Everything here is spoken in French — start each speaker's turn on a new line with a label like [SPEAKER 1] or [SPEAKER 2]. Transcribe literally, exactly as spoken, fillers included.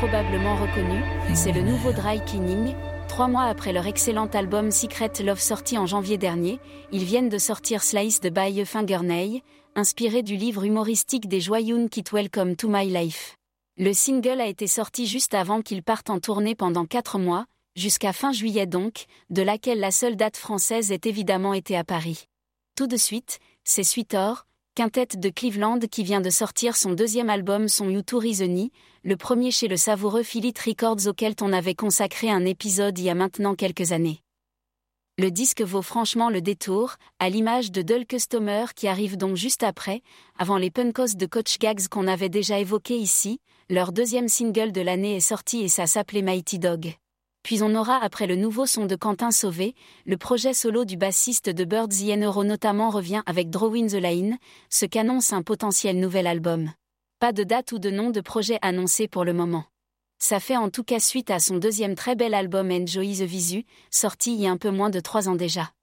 [SPEAKER 1] probablement reconnu, c'est le nouveau Dry Cleaning. Trois mois après leur excellent album Secret Love sorti en janvier dernier, ils viennent de sortir Sliced by a Fingernail, inspiré du livre humoristique des Joyoun Kit Welcome to My Life. Le single a été sorti juste avant qu'ils partent en tournée pendant quatre mois, jusqu'à fin juillet donc, de laquelle la seule date française est évidemment été à Paris. Tout de suite, c'est Sweetor, quintet de Cleveland qui vient de sortir son deuxième album Son You to Reasony, le premier chez le savoureux Philip Records auquel on avait consacré un épisode il y a maintenant quelques années. Le disque vaut franchement le détour, à l'image de Dull Customer qui arrive donc juste après, avant les punkos de Coach Gags qu'on avait déjà évoqués ici. Leur deuxième single de l'année est sorti et ça s'appelait Mighty Dog. Puis on aura après le nouveau son de Quentin Sauvé, le projet solo du bassiste de Birds the Euro notamment revient avec Drawing the Line, ce qu'annonce un potentiel nouvel album. Pas de date ou de nom de projet annoncé pour le moment. Ça fait en tout cas suite à son deuxième très bel album Enjoy the Visu, sorti il y a un peu moins de trois ans déjà.